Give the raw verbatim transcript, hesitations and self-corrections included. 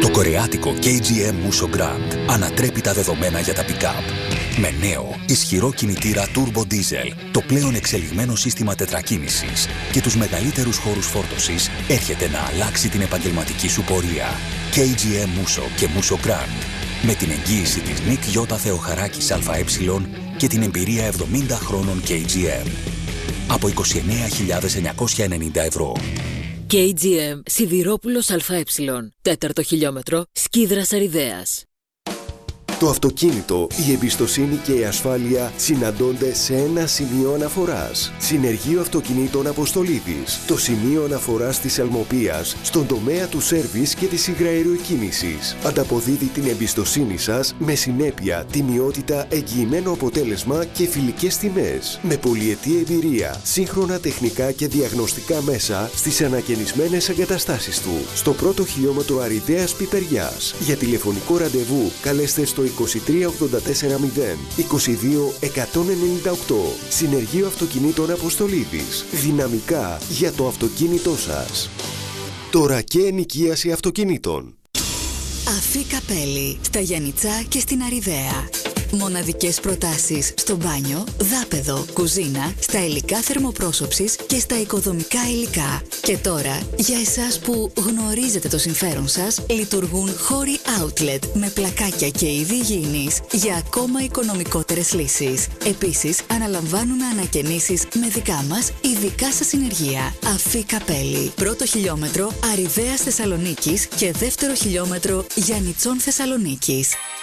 Το κορεάτικο κέι τζι εμ Musso Grand ανατρέπει τα δεδομένα για τα pick-up. Με νέο, ισχυρό κινητήρα Turbo Diesel, το πλέον εξελιγμένο σύστημα τετρακίνησης και τους μεγαλύτερους χώρους φόρτωσης, έρχεται να αλλάξει την επαγγελματική σου πορεία. κέι τζι εμ Musso και Musso Grand. Με την εγγύηση της Νικ Γιώτα Θεοχαράκης ΑΕ και την εμπειρία εβδομήντα χρόνων κέι τζι εμ. Από είκοσι εννέα χιλιάδες εννιακόσια ενενήντα ευρώ. κέι τζι εμ Σιδηρόπουλος ΑΕ. Τέταρτο χιλιόμετρο, Σκίδρας Αριδέας. Το αυτοκίνητο, η εμπιστοσύνη και η ασφάλεια συναντώνται σε ένα σημείο αναφοράς. Συνεργείο Αυτοκινήτων Αποστολίδης. Το σημείο αναφοράς της Αλμοπίας στον τομέα του σέρβις και της υγραεροκίνησης. Ανταποδίδει την εμπιστοσύνη σας με συνέπεια, τιμιότητα, εγγυημένο αποτέλεσμα και φιλικές τιμές. Με πολυετή εμπειρία, σύγχρονα τεχνικά και διαγνωστικά μέσα στις ανακαινισμένες εγκαταστάσεις του. Στο πρώτο χιλιόμετρο Αριδέας Πιπεριάς. Για τηλεφωνικό ραντεβού καλέστε στο είκοσι τρία ογδόντα τέσσερα μηδέν είκοσι δύο εκατόν ενενήντα οκτώ. Συνεργείο Αυτοκινήτων Αποστολίδης. Δυναμικά για το αυτοκίνητό σας. Τώρα και ενοικίαση αυτοκινήτων. Αφή Καπέλη, στα Γιαννιτσά και στην Αριδαία. Μοναδικές προτάσεις στο μπάνιο, δάπεδο, κουζίνα, στα υλικά θερμοπρόσωψης και στα οικοδομικά υλικά. Και τώρα, για εσάς που γνωρίζετε το συμφέρον σας, λειτουργούν χώροι outlet με πλακάκια και είδη υγιεινής για ακόμα οικονομικότερες λύσεις. Επίσης, αναλαμβάνουμε ανακαινήσεις με δικά μας ειδικά σας συνεργεία. Αφή Καπέλη. Πρώτο χιλιόμετρο Αριδέας Θεσσαλονίκης και δεύτερο χιλιόμετρο Γιαννιτσών Θεσσαλονίκης.